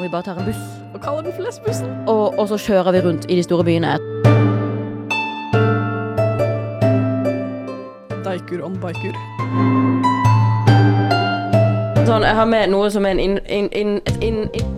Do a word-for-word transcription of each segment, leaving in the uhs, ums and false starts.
vi bare tar en buss. Og kaller den for lesbussen. Og, og så kjører vi rundt i de store byene. Daikur on biker. Sånn, jeg har med noe som er en inn... inn, inn, inn, inn.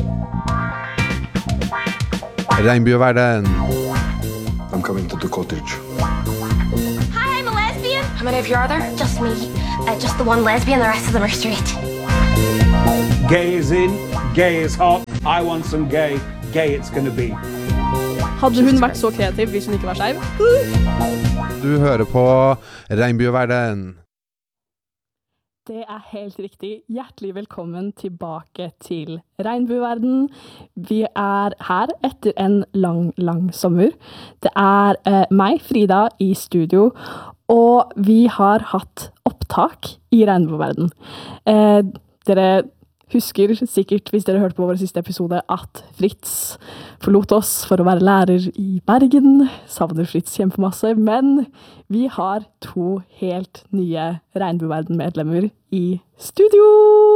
Regnbueverden. I'm coming to the cottage. Hi, I'm a lesbian. How many of you are there? Just me. Uh, just the one lesbian, the rest of them are straight. Gay is in, gay is hot. I want some gay. Gay it's gonna be. Hadde hun vært så kreativ hvis hun ikke var skeiv? Du hører på Regnbueverden. Det er helt riktig. Hjertelig velkommen tilbake til Regnbueverden. Vi er her etter en lang, lang sommer. Det er eh, meg, Frida, i studio, og vi har hatt opptak i Regnbueverden. Eh, dere husker sikkert, hvis dere hørte på vår siste episode, at Fritz forlot oss for å være lærer i Bergen. Savner Fritz kjempemasse, men vi har to helt nye Regnbueverden-medlemmer i studio!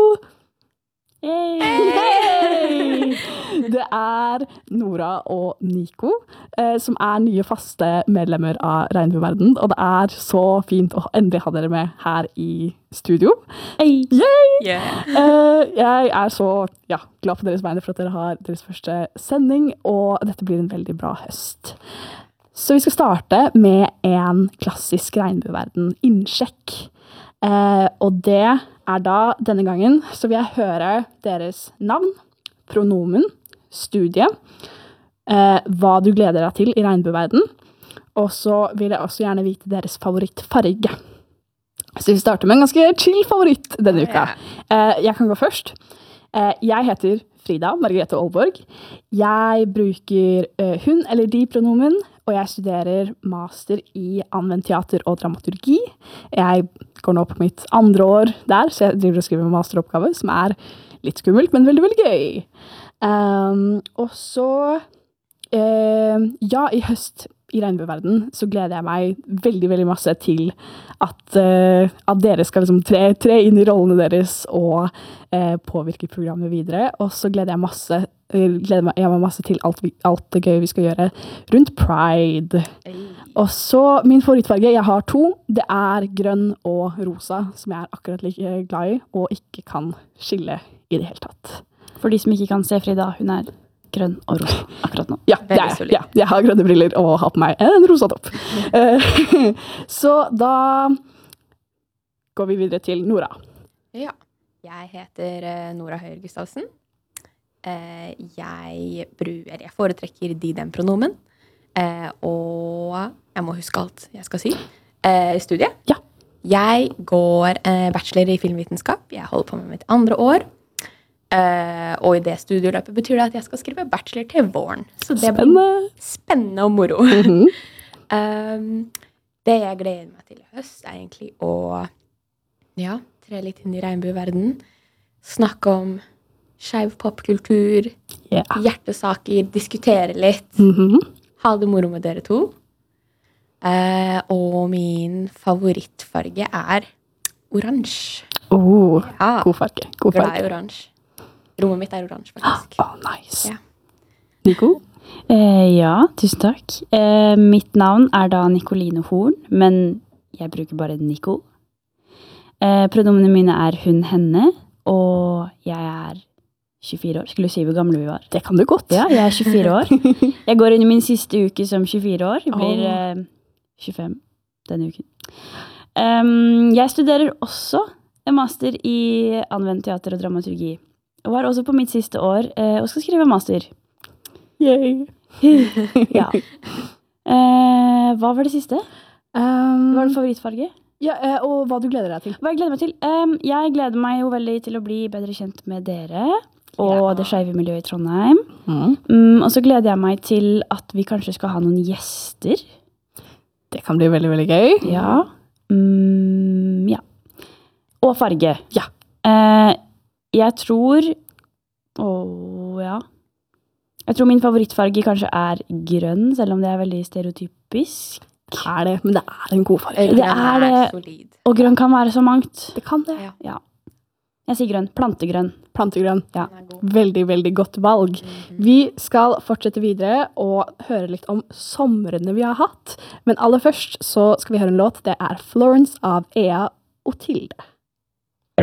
Hey! Hey! Det er Nora og Nico, eh, som er nye faste medlemmer av Regnbueverden, og det er så fint å endelig ha dere med her i studio. Hey! Yay! Yeah. Eh, jeg er så ja, glad på deres vegne for at dere har deres første sending, og dette blir en veldig bra høst. Så vi skal starte med en klassisk Regnbueverden-innsjekk. Eh, og det er da denne gangen, så vil jeg høre deres navn, pronomen, studie, eh, hva du gleder deg til i Regnbueverden, og så vil jeg også gjerne vite deres favorittfarge. Så vi starter med en ganske chill favoritt denne uka. Eh, jeg kan gå først. Eh, jeg heter Frida Margrethe Aalborg. Jeg bruker eh, hun eller de pronomen, og jeg studerer master i anvendt teater og dramaturgi. Jeg går nå på mitt andre år der, så jeg driver og skriver en masteroppgave, som er litt skummelt, men veldig, veldig gøy. Um, og så, uh, ja, i høst i Regnbueverden så gleder jeg meg veldig, veldig masse til at, uh, at dere skal liksom tre, tre inn i rollene deres og uh, påvirke programmet videre. Og så gleder jeg masse Jeg gleder meg, jeg meg masse til alt, vi, alt det gøy vi skal gjøre rundt Pride. Og så min favorittfarge, jeg har to, det er grønn og rosa, som jeg er akkurat like glad i, og ikke kan skille i det hele tatt. For de som ikke kan se Frida, hun er grønn og rosa akkurat nå. Ja, det er, ja, jeg har grønne briller og har på meg en rosa topp. Så da går vi videre til Nora. Ja, jeg heter Nora Høyer Gustavsen. Uh, jeg, bruer, jeg foretrekker de den pronomen, uh, og jeg må huske alt jeg skal si. Uh, studiet. Ja. Jeg går uh, bachelor i filmvitenskap. Jeg holder på med mitt andre år. Uh, og i det studieløpet betyr det at jeg skal skrive bachelor til våren. Så det spennende. blir spennende og moro. Mm-hmm. um, det jeg gleder meg til i høst er egentlig å ja, tre litt inn i regnbueverden. Snakke om skeiv popkultur, yeah. hjertesaker, diskutere litt, mm-hmm. ha det moro med dere to. Uh, og min favorittfarge er oransje. Oh, ja. God farge. God farge. Glad i oransje. Rommet mitt er oransje, faktisk. Oh, nice. Ja. Nico? Eh, ja, tusen takk. Eh, mitt navn er da Nicoline Horn, men jeg bruker bare Nico. Eh, pronomene mine er hun, henne, og jeg er tjuefire år. Skulle du si hvor gamle vi var? Det kan du godt. Ja, jeg er tjuefire år. Jeg går inn i min siste uke som tjuefire år. Jeg blir eh, tjuefem denne uken. Um, jeg studerer også en master i anvendt teater og dramaturgi. Og var også på mitt siste år eh, og skal skrive master. Yay! Ja. Eh, hva var det siste? Um, Hva var det favorittfarge? Ja, og hva du gleder deg til? Hva jeg gleder meg til? Um, jeg gleder meg jo veldig til å bli bedre kjent med dere og ja. Det skeive miljøet i Trondheim. Mm. Um, og så gleder jeg meg til at vi kanskje skal ha noen gjester. Det kan bli veldig, veldig gøy. Ja. Um, ja. Og farge. Ja. Uh, jeg tror Åh, ja. Jeg tror min favorittfarge kanskje er grønn, selv om det er veldig stereotypisk. Det er det, men det er en god farge. Det er det. Og grønn kan være så mangt. Det kan det. Ja. Jeg sier grønn. Plantegrønn. Plantegrønn. Ja. Veldig, veldig godt valg. Vi skal fortsette videre og høre litt om somrene vi har hatt. Men aller først så skal vi høre en låt. Det er Florence av Ea og Tilde.